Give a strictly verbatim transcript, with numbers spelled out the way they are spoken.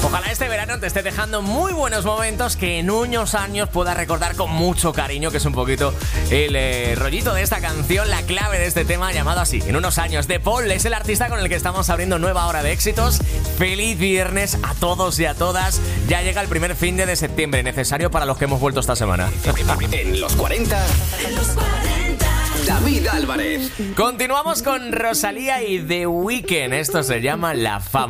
Ojalá este verano te esté dejando muy buenos momentos que en unos años puedas recordar con mucho cariño, que es un poquito el eh, rollito de esta canción, la clave de este tema llamado así. En unos años, de Paul es el artista con el que estamos abriendo nueva hora de éxitos. Feliz viernes a todos y a todas. Ya llega el primer fin de septiembre, necesario para los que hemos vuelto esta semana. En los cuarenta, en los cuarenta, David Álvarez. Continuamos con Rosalía y The Weeknd. Esto se llama La Fama.